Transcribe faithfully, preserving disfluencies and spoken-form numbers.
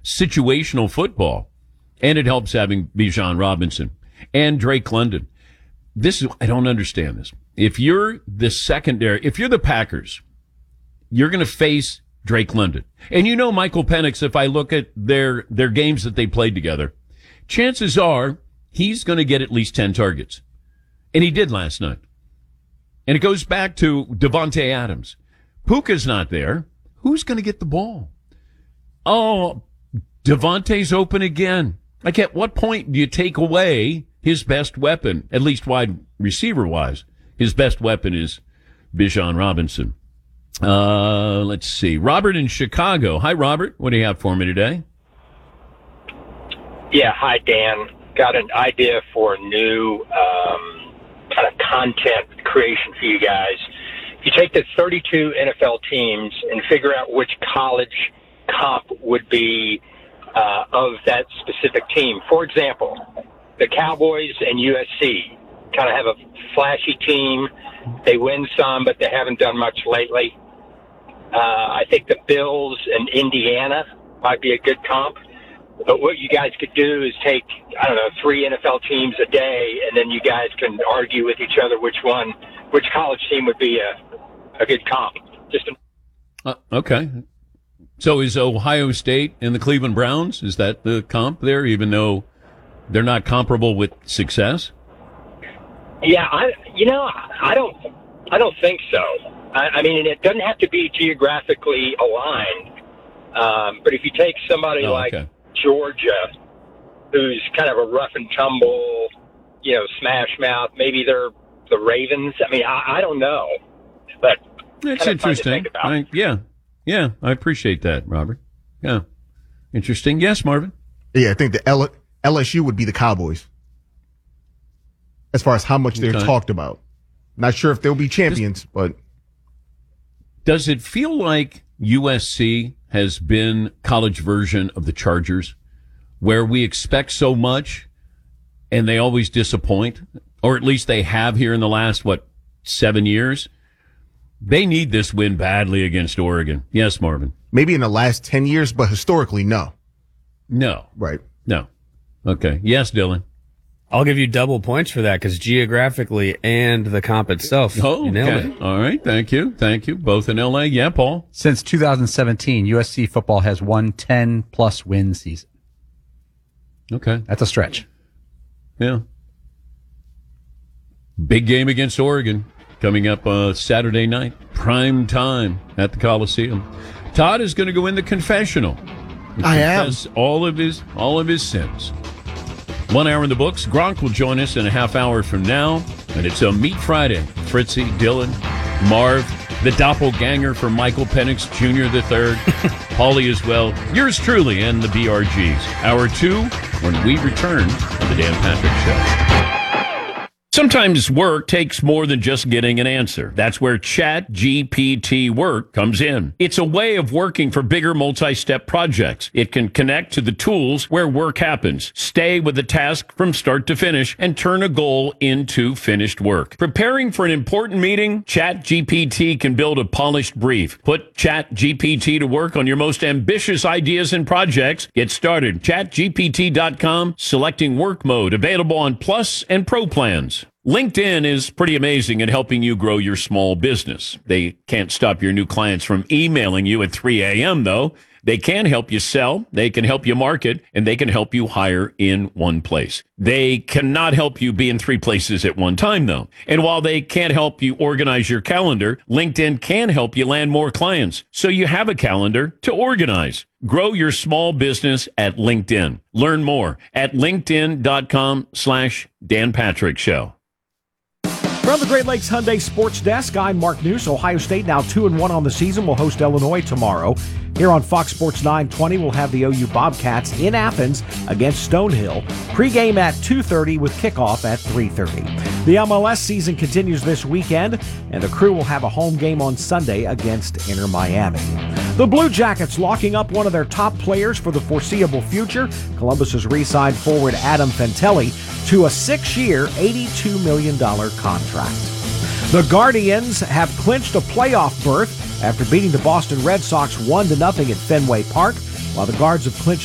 situational football. And it helps having Bijan Robinson and Drake London. This is, I don't understand this. If you're the secondary, if you're the Packers, you're going to face Drake London. And you know Michael Penix, if I look at their, their games that they played together, chances are he's going to get at least ten targets. And he did last night. And it goes back to Devontae Adams. Puka's not there. Who's going to get the ball? Oh, Devontae's open again. Like, at what point do you take away his best weapon, at least wide receiver-wise? His best weapon is Bijan Robinson. Uh, let's see. Robert in Chicago. Hi, Robert. What do you have for me today? Yeah, hi, Dan. Got an idea for a new um, kind of content creation for you guys. You take the thirty-two N F L teams and figure out which college comp would be uh, of that specific team. For example, the Cowboys and U S C kind of have a flashy team. They win some, but they haven't done much lately. Uh, I think the Bills and Indiana might be a good comp. But what you guys could do is take, I don't know, three N F L teams a day, and then you guys can argue with each other which one, which college team would be a, a good comp. Just a- uh, okay. So is Ohio State and the Cleveland Browns, is that the comp there, even though they're not comparable with success? Yeah, I, you know, I don't, I don't think so. I, I mean, it doesn't have to be geographically aligned. Um, but if you take somebody oh, like okay. Georgia, who's kind of a rough and tumble, you know, smash mouth, maybe they're the Ravens. I mean, I, I don't know, but it's interesting. I, yeah, yeah, I appreciate that, Robert. Yeah, interesting. Yes, Marvin. Yeah, I think the L- L S U would be the Cowboys as far as how much they're okay. talked about. Not sure if they'll be champions, does, but does it feel like U S C has been college version of the Chargers, where we expect so much and they always disappoint, or at least they have here in the last, what, seven years? They need this win badly against Oregon. Yes, Marvin. Maybe in the last ten years, but historically, no. No. Right. No. Okay. Yes, Dylan. I'll give you double points for that because geographically and the comp itself. Oh, you nailed okay. it. All right. Thank you. Thank you. Both in L A. Yeah, Paul. Since two thousand seventeen, U S C football has won ten plus win season. Okay. That's a stretch. Yeah. Big game against Oregon coming up uh, Saturday night. Prime time at the Coliseum. Todd is going to go in the confessional. I am. All of his, all of his sins. One hour in the books. Gronk will join us in a half hour from now. And it's a Meat Friday. Fritzy, Dylan, Marv, the doppelganger for Michael Penix Junior the third, Paulie as well. Yours truly and the B R Gs. Hour two when we return on the Dan Patrick Show. Sometimes work takes more than just getting an answer. That's where Chat G P T Work comes in. It's a way of working for bigger multi-step projects. It can connect to the tools where work happens, stay with the task from start to finish, and turn a goal into finished work. Preparing for an important meeting? Chat G P T can build a polished brief. Put Chat G P T to work on your most ambitious ideas and projects. Get started. chat G P T dot com, selecting work mode, available on Plus and Pro plans. LinkedIn is pretty amazing at helping you grow your small business. They can't stop your new clients from emailing you at three a.m., though. They can help you sell, they can help you market, and they can help you hire in one place. They cannot help you be in three places at one time, though. And while they can't help you organize your calendar, LinkedIn can help you land more clients, so you have a calendar to organize. Grow your small business at LinkedIn. Learn more at linkedin.com slash Dan Patrick Show. From the Great Lakes Hyundai Sports Desk, I'm Mark News. Ohio State now two and one on the season will host Illinois tomorrow. Here on Fox Sports nine twenty, we'll have the O U Bobcats in Athens against Stonehill. Pre-game at two thirty with kickoff at three thirty. The M L S season continues this weekend, and the Crew will have a home game on Sunday against Inter Miami. The Blue Jackets locking up one of their top players for the foreseeable future. Columbus has re-signed forward Adam Fantelli to a six-year, eighty-two million dollars contract. The Guardians have clinched a playoff berth after beating the Boston Red Sox one to nothing at Fenway Park, while the Guards have clinched